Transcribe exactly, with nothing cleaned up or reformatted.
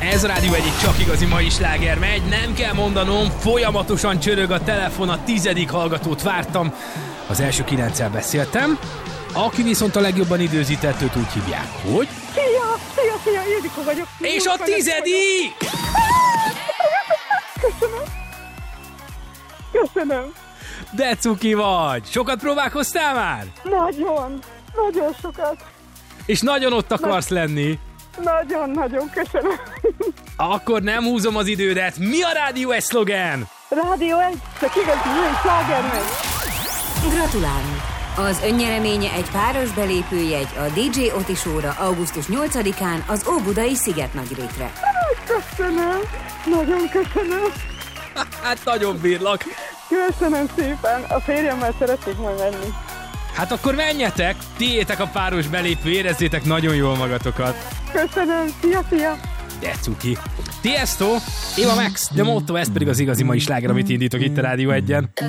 Ez a Rádió egyik csak igazi mai sláger megy, nem kell mondanom, folyamatosan csörög a telefon, a tizedik hallgatót vártam, az első kilenccel beszéltem, aki viszont a legjobban időzített, őt úgy hívják, hogy... Szia, szia, szia, Ildikó vagyok. És a tizedik! Köszönöm. Köszönöm. De cuki vagy! Sokat próbálkoztál már? Nagyon, nagyon sokat. És nagyon ott akarsz lenni? Nagyon, nagyon köszönöm. Akkor nem húzom az idődet. Mi a Rádió egy szlogán? Rádió egy, csak igazi mai sláger megy. Gratulálunk! Az önnyereménye egy páros belépőjegy a dé dzsé Oti Show-ra augusztus nyolcadikán az Óbudai Szigetnagyrétre. Köszönöm, nagyon köszönöm. Hát nagyon bírlak. Köszönöm szépen, a férjemmel szeretnék majd menni. Hát akkor menjetek, tiétek a páros belépő, érezzétek nagyon jól magatokat. Köszönöm, szia, szia. De cuki. Tiesto, Eva Max, de Motto, ez pedig az igazi mai sláger, amit indítok itt a Rádió egyen.